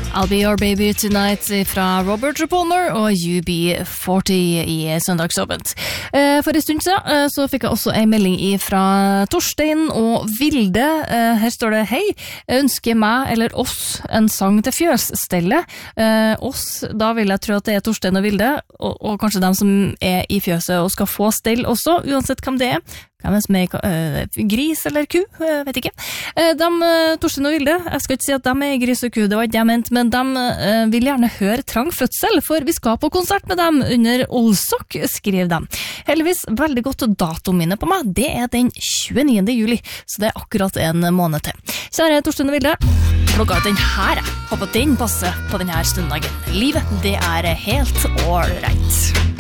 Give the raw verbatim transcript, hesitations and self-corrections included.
I'll Be Your Baby Tonight fra Robert Palmer og U B førti i Søndagsåpent. For en stund siden så fikk jeg også en melding fra Torstein og Vilde. Her står det: Hei, jeg ønsker meg eller oss en sang til fjøsstelle. Oss, da vil jeg tro at det er Torstein og Vilde, og, og kanskje dem som er i fjøset og skal få stell også, uansett hvem det er. Hvem er som er uh, gris eller ku? Jeg vet ikke. Uh, de, uh, Torstein og Vilde, jeg skal ikke si at de er gris og ku, det var ikke jeg ment, men de uh, vil gjerne høre Trang fødsel, for vi skal på konsert med dem under Olsok, skrev de. Heldigvis veldig godt datominne på meg, det er den tjueniende juli, så det er akkurat en måned til. Kjære Torstein og Vilde, klokka den her, håper den passer på denne stundagen. Livet, det er helt all right.